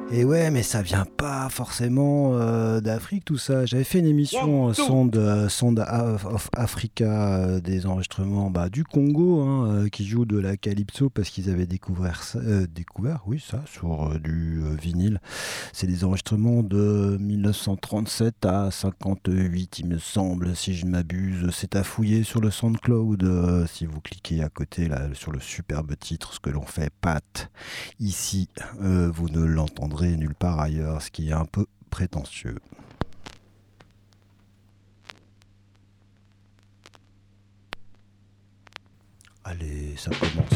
Et ouais, mais ça vient pas forcément d'Afrique, tout ça. J'avais fait une One, émission two. Sonde of Africa, des enregistrements du Congo, hein, qui jouent de la calypso parce qu'ils avaient découvert ça, découvert, oui, ça, sur du vinyle. C'est des enregistrements de 1937 à 58, il me semble, si je ne m'abuse. C'est à fouiller sur le SoundCloud, si vous cliquez à côté là, sur le superbe titre, ce que l'on fait, Pat. Ici, vous ne l'entendrez nulle part ailleurs, ce qui est un peu prétentieux. Allez, ça commence.